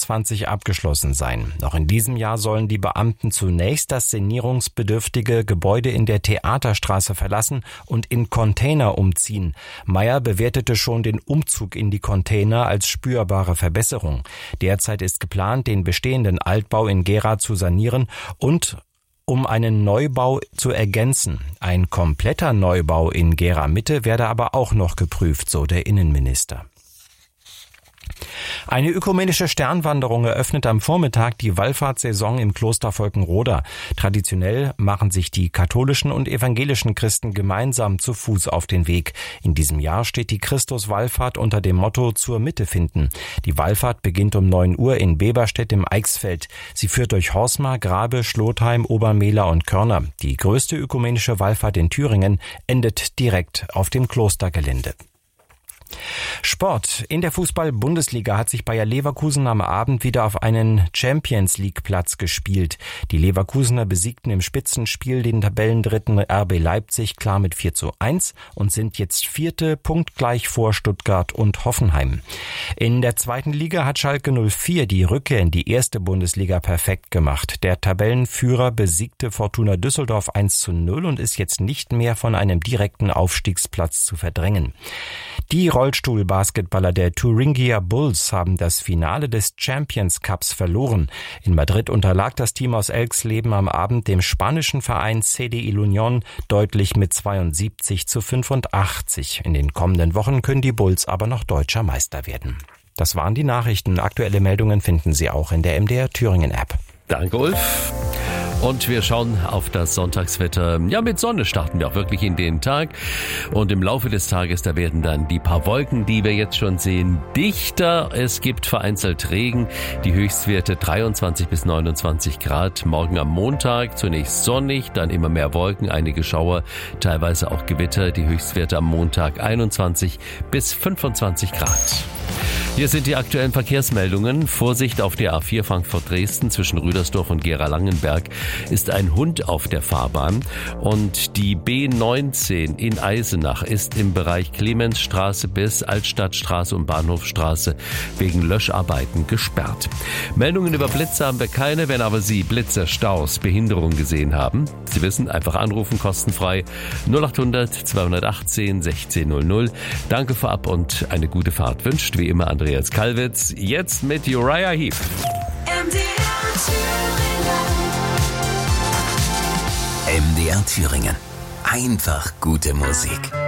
2023 abgeschlossen sein. Noch in diesem Jahr sollen die Beamten zunächst das sanierungsbedürftige Gebäude in der Theaterstraße verlassen und in Container umziehen. Meyer bewertete schon den Umzug in die Container als spürbare Verbesserung. Derzeit ist geplant, den bestehenden Altbau in Gera zu sanieren und um einen Neubau zu ergänzen. Ein kompletter Neubau in Gera Mitte werde aber auch noch geprüft, so der Innenminister. Eine ökumenische Sternwanderung eröffnet am Vormittag die Wallfahrtssaison im Kloster Volkenroda. Traditionell machen sich die katholischen und evangelischen Christen gemeinsam zu Fuß auf den Weg. In diesem Jahr steht die Christuswallfahrt unter dem Motto zur Mitte finden. Die Wallfahrt beginnt um 9 Uhr in Beberstedt im Eichsfeld. Sie führt durch Horsmar, Grabe, Schlotheim, Obermehler und Körner. Die größte ökumenische Wallfahrt in Thüringen endet direkt auf dem Klostergelände. Sport. In der Fußball-Bundesliga hat sich Bayer Leverkusen am Abend wieder auf einen Champions-League-Platz gespielt. Die Leverkusener besiegten im Spitzenspiel den Tabellendritten RB Leipzig klar mit 4:1 und sind jetzt Vierte, punktgleich vor Stuttgart und Hoffenheim. In der zweiten Liga hat Schalke 04 die Rückkehr in die erste Bundesliga perfekt gemacht. Der Tabellenführer besiegte Fortuna Düsseldorf 1:0 und ist jetzt nicht mehr von einem direkten Aufstiegsplatz zu verdrängen. Die Rollstuhlbasketballer der Thuringia Bulls haben das Finale des Champions Cups verloren. In Madrid unterlag das Team aus Elxleben am Abend dem spanischen Verein CDI L'Unión deutlich mit 72:85. In den kommenden Wochen können die Bulls aber noch deutscher Meister werden. Das waren die Nachrichten. Aktuelle Meldungen finden Sie auch in der MDR Thüringen App. Danke, Ulf. Und wir schauen auf das Sonntagswetter. Ja, mit Sonne starten wir auch wirklich in den Tag. Und im Laufe des Tages, da werden dann die paar Wolken, die wir jetzt schon sehen, dichter. Es gibt vereinzelt Regen. Die Höchstwerte 23 bis 29 Grad. Morgen am Montag zunächst sonnig, dann immer mehr Wolken, einige Schauer, teilweise auch Gewitter. Die Höchstwerte am Montag 21 bis 25 Grad. Hier sind die aktuellen Verkehrsmeldungen. Vorsicht auf der A4 Frankfurt-Dresden zwischen Rüdersdorf und Gera-Langenberg ist ein Hund auf der Fahrbahn. Und die B19 in Eisenach ist im Bereich Clemensstraße bis Altstadtstraße und Bahnhofstraße wegen Löscharbeiten gesperrt. Meldungen über Blitze haben wir keine. Wenn aber Sie Blitze, Staus, Behinderungen gesehen haben, Sie wissen, einfach anrufen, kostenfrei 0800 218 1600. Danke vorab und eine gute Fahrt wünscht wie immer Andreas Kalwitz. Jetzt mit Uriah Heep. MDR Thüringen. Einfach gute Musik.